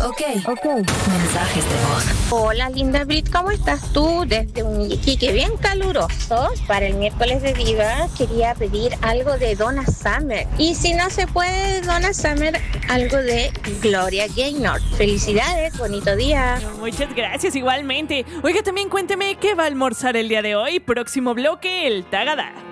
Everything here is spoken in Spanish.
Ok. Mensajes de voz. Hola, linda Brit, ¿cómo estás tú? Desde un Iquique bien caluroso, para el miércoles de Diva quería pedir algo de Donna Summer. Y si no se puede Donna Summer, algo de Gloria Gaynor. Felicidades, bonito día. Muchas gracias, igualmente. Oiga, también cuénteme qué va a almorzar el día de hoy. Próximo bloque, el Tagada.